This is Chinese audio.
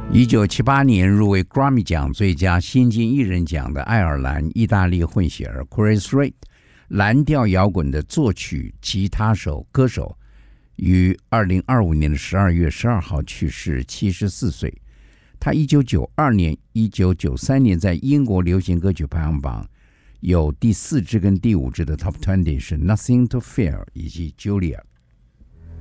1978年入围 Grammy 奖最佳新晋艺人奖的爱尔兰意大利混血儿 Chris Rea， 蓝调摇滚的作曲吉他手歌手，于2025年12月12号去世，74岁。他1992年、1993年在英国流行歌曲排行榜有第4支跟第5支的 Top 20是 Nothing to Fear 以及 Julia。